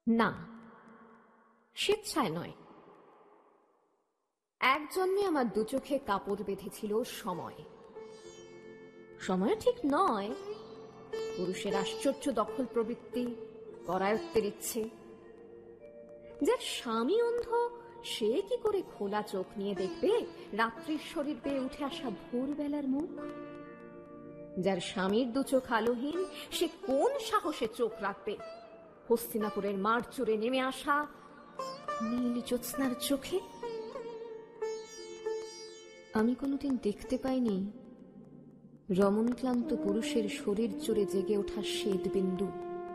না, স্বেচ্ছায় নয়। এক জন্মে আমার দু চোখে কাপড় বেঁধেছিল সময়। সময় ঠিক নয়, পুরুষের আশ্চর্য দখল প্রবৃত্তি, করায়ত্তের ইচ্ছে। যার স্বামী অন্ধ, সে কি করে খোলা চোখ নিয়ে দেখবে রাত্রির শরীর বেয়ে উঠে আসা ভোরবেলার মুখ? যার স্বামীর দু চোখ আলোহীন, সে কোন সাহসে চোখ রাখবে হস্তিনাপুরের মাঠ জুড়ে নেমে আসা নীল জ্যোৎস্নার চোখে? আমি কোনোদিন দেখতে পাইনি রমণক্লান্ত পুরুষের শরীর জুড়ে জেগে ওঠা শ্বেত বিন্দু।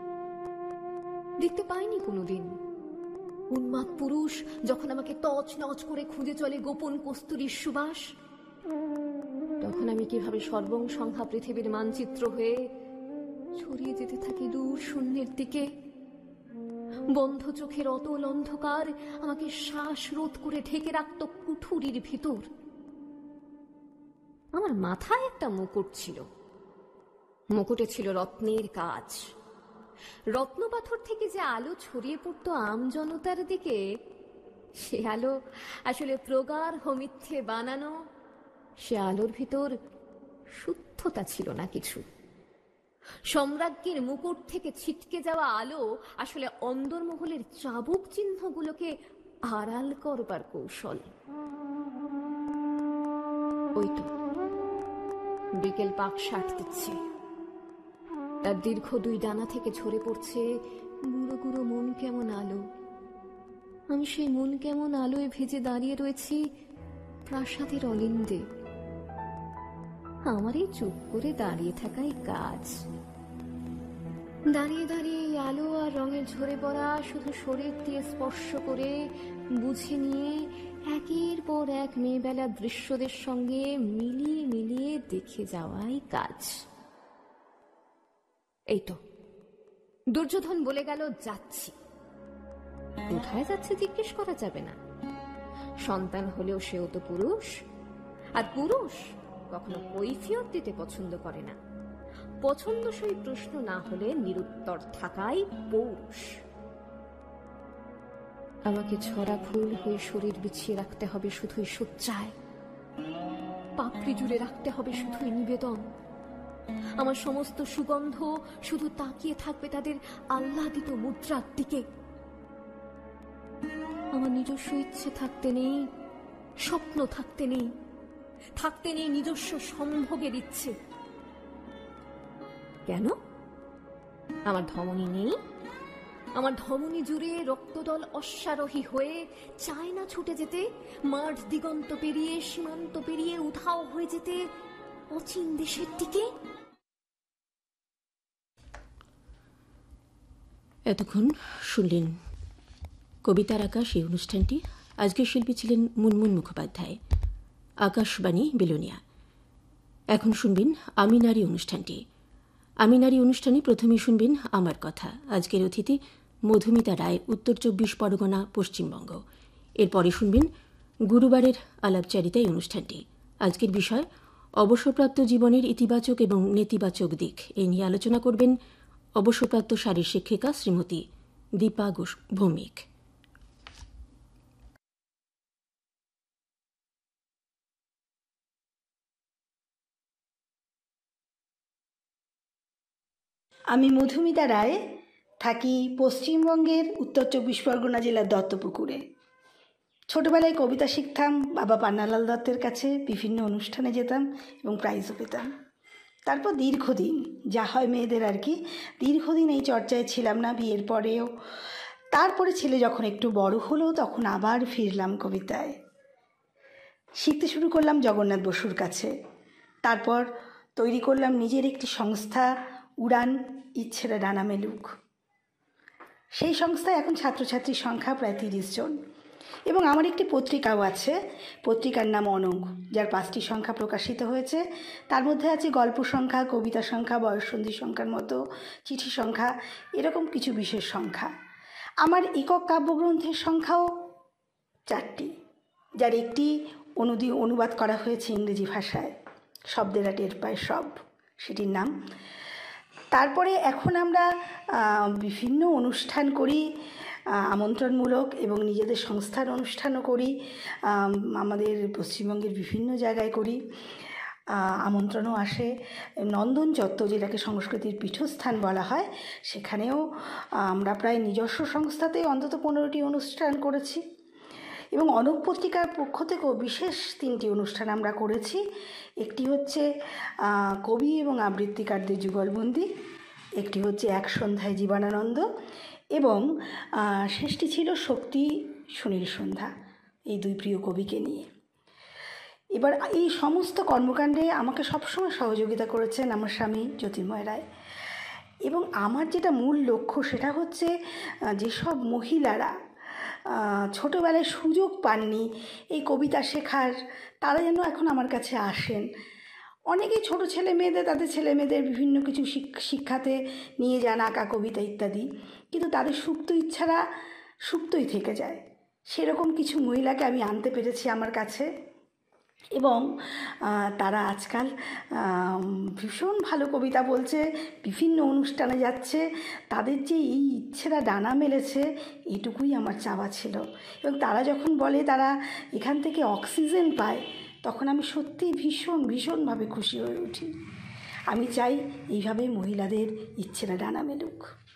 দেখতে পাইনি কোনোদিন উন্মাদ পুরুষ যখন আমাকে তছনছ করে খুঁজে চলে গোপন কস্তুরীর সুবাস। তখন আমি কিভাবে সর্বংসংখ্যা পৃথিবীর মানচিত্র হয়ে ছড়িয়ে যেতে থাকি দূর শূন্যের দিকে। বন্ধ চোখের অতল অন্ধকার আমাকে শ্বাসরোধ করে ঢেকে রাখত কুঠুরির ভিতর। আমার মাথায় একটা মুকুট ছিল, মুকুটে ছিল রত্নের কাজ। রত্নপাথর থেকে যে আলো ছড়িয়ে পড়তো আম জনতার দিকে, সে আলো আসলে প্রগাঢ় মিথ্যে বানানো। সে আলোর ভিতর শুদ্ধতা ছিল না কিছু। সম্রাজ্ঞীর মুকুট থেকে ছিটকে যাওয়া আলো আসলে অন্দরমহলের চাবুক চিহ্নগুলোকে আড়াল করবার কৌশল। ওই তো বিকেল পাক শাট দিচ্ছে, তার দীর্ঘ দুই ডানা থেকে ঝরে পড়ছে গুঁড়ো গুঁড়ো মন কেমন আলো। আমি সেই মন কেমন আলোয় ভেজে দাঁড়িয়ে রয়েছি প্রাসাদের অলিন্দে। আমার এই চুপ করে দাঁড়িয়ে থাকাই কাজ। দাঁড়িয়ে দাঁড়িয়ে এই আলো আর রঙের ঝরে পড়া শুধু শরীর দিয়ে স্পর্শ করে বুঝে নিয়ে একের পর এক মেয়েবেলা দৃশ্যদের সঙ্গে মিলিয়ে মিলিয়ে দেখে যাওয়াই কাজ। এই তো দুর্যোধন বলে গেল যাচ্ছি। কোথায় যাচ্ছে জিজ্ঞেস করা যাবে না, সন্তান হলেও সেও তো পুরুষ, আর পুরুষ কখনো কৈফিয়ত দিতে পছন্দ করে না। পছন্দসই প্রশ্ন না হলে নিরুত্তর থাকাই পৌরুষ। আমাকে ছড়া ফুল হয়ে শরীর বিছিয়ে রাখতে হবে শুধুই শয্যায়, পাপড়ি জুড়ে রাখতে হবে শুধুই নিবেদন। আমার সমস্ত সুগন্ধ শুধু তাকিয়ে থাকবে তাদের আহ্লাদিত মুদ্রার দিকে। আমার নিজস্ব ইচ্ছে থাকতে নেই, স্বপ্ন থাকতে নেই, থাকতে নেই নিজস্ব সম্ভোগের ইচ্ছে। কেন? আমার ধমনী নেই? আমার ধমনী জুড়ে রক্তদল অশ্বারোহী হয়ে চায় না ছুটে যেতে মাঠ দিগন্ত পেরিয়ে, সীমান্ত পেরিয়ে উধাও হয়ে যেতে অচিন দেশের দিকে? এতক্ষণ শুনলেন কবিতার আকাশ এই অনুষ্ঠানটি। আজকের শিল্পী ছিলেন মুনমুন মুখোপাধ্যায়, আকাশবাণী বেলোনিয়া। এখন শুনবেন আমি নারী অনুষ্ঠানটি। আমি নারী অনুষ্ঠানে প্রথমেই শুনবেন আমার কথা। আজকের অতিথি মধুমিতা রায়, উত্তর 24 পরগনা, পশ্চিমবঙ্গ। এরপরে শুনবেন গুরুবারের আলাপচারিতা এই অনুষ্ঠানটি। আজকের বিষয় অবসরপ্রাপ্ত জীবনের ইতিবাচক এবং নেতিবাচক দিক। এই নিয়ে আলোচনা করবেন অবসরপ্রাপ্ত শারীর শিক্ষিকা শ্রীমতী দীপা ভৌমিক। আমি মধুমিতা রায়, থাকি পশ্চিমবঙ্গের উত্তর 24 পরগনা জেলার দত্তপুকুরে। ছোটবেলায় কবিতা শিখতাম বাবা পান্নালাল দত্তের কাছে, বিভিন্ন অনুষ্ঠানে যেতাম এবং প্রাইজও পেতাম। তারপর দীর্ঘদিন, যা হয় মেয়েদের আর কি, দীর্ঘদিন এই চর্চায় ছিলাম না, বিয়ের পরেও। তারপরে ছেলে যখন একটু বড় হলো তখন আবার ফিরলাম কবিতায়। শিখতে শুরু করলাম জগন্নাথ বসুর কাছে। তারপর তৈরি করলাম নিজের একটি সংস্থা, উড়ান, ইচ্ছেরা ডানা মেলুক। সেই সংস্থায় এখন ছাত্রছাত্রীর সংখ্যা প্রায় 30 জন এবং আমার একটি পত্রিকাও আছে। পত্রিকার নাম অনঙ্গ, যার 5টি সংখ্যা প্রকাশিত হয়েছে। তার মধ্যে আছে গল্প সংখ্যা, কবিতা সংখ্যা, বয়ঃসন্ধি সংখ্যার মতো, চিঠি সংখ্যা, এরকম কিছু বিশেষ সংখ্যা। আমার একক কাব্যগ্রন্থের সংখ্যাও 4টি, যার একটি অনুবাদ করা হয়েছে ইংরেজি ভাষায়, শব্দেরা টের পায় সব, সেটির নাম তারপরে এখন আমরা বিভিন্ন অনুষ্ঠান করি, আমন্ত্রণমূলক এবং নিজেদের সংস্থার অনুষ্ঠানও করি, আমাদের পশ্চিমবঙ্গের বিভিন্ন জায়গায় করি, আমন্ত্রণও আসে। নন্দন চত্বর, যেটাকে সংস্কৃতির পীঠস্থান বলা হয়, সেখানেও আমরা প্রায় নিজস্ব সংস্থাতে অন্তত 15টি অনুষ্ঠান করেছি এবং অনক পত্রিকার পক্ষ থেকেও বিশেষ 3টি অনুষ্ঠান আমরা করেছি। একটি হচ্ছে কবি এবং আবৃত্তিকারদের যুগলবন্দি, একটি হচ্ছে এক সন্ধ্যায় জীবনানন্দ এবং শেষটি ছিল শক্তি সুনীল সন্ধ্যা, এই 2 প্রিয় কবিকে নিয়ে। এবার এই সমস্ত কর্মকাণ্ডে আমাকে সবসময় সহযোগিতা করেছেন আমার স্বামী জ্যোতির্ময় রায়। এবং আমার যেটা মূল লক্ষ্য সেটা হচ্ছে যেসব মহিলারা ছোটোবেলায় সুযোগ পাননি এই কবিতা শেখার, তারা যেন এখন আমার কাছে আসেন। অনেকেই ছোট ছেলে মেয়েদের তাদের ছেলে মেয়েদের বিভিন্ন কিছু শিক্ষাতে নিয়ে যান, আঁকা, কবিতা ইত্যাদি, কিন্তু তাদের সুপ্ত ইচ্ছারা সুপ্তই থেকে যায়। সেরকম কিছু মহিলাকে আমি আনতে পেরেছি আমার কাছে এবং তারা আজকাল ভীষণ ভালো কবিতা বলছে, বিভিন্ন অনুষ্ঠানে যাচ্ছে। তাদের যে এই ইচ্ছেরা ডানা মেলেছে, এটুকুই আমার চাওয়া ছিল। এবং তারা যখন বলে তারা এখান থেকে অক্সিজেন পায়, তখন আমি সত্যিই ভীষণভাবে খুশি হয়ে উঠি। আমি চাই এইভাবে মহিলাদের ইচ্ছেরা ডানা মেলুক।